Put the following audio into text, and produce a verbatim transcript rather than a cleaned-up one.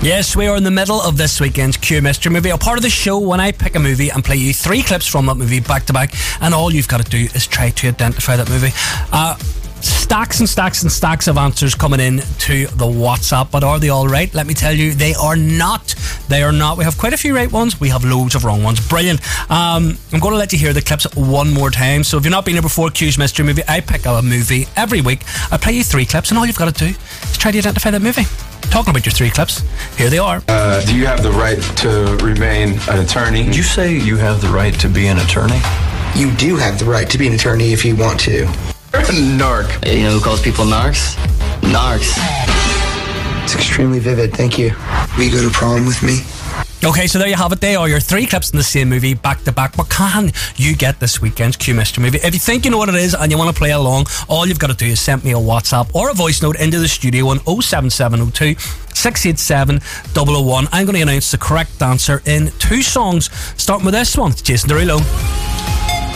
Yes, we are in the middle of this weekend's Q Mystery Movie, a part of the show when I pick a movie and play you three clips from that movie back to back, and all you've got to do is try to identify that movie. Uh, stacks and stacks and stacks of answers coming in to the WhatsApp, but are they all right? Let me tell you, they are not. They are not. We have quite a few right ones. We have loads of wrong ones. Brilliant. Um, I'm going to let you hear the clips one more time. So if you've not been here before, Q's Mystery Movie, I pick a movie every week. I play you three clips, and all you've got to do is try to identify that movie. Talking about your three clips, here they are. Uh, do you have the right to remain an attorney? Did you say you have the right to be an attorney? You do have the right to be an attorney if you want to. Narc. You know who calls people narcs? Narcs. It's extremely vivid, thank you. Will you go to prom with me? Okay, so there you have it. They are your three clips in the same movie, back to back. What can you get this weekend's Q Mystery Movie? If you think you know what it is and you want to play along, all you've got to do is send me a WhatsApp or a voice note into the studio on oh seven seven oh two, six eight seven, oh oh one. I'm going to announce the correct answer in two songs, starting with this one. It's Jason Derulo.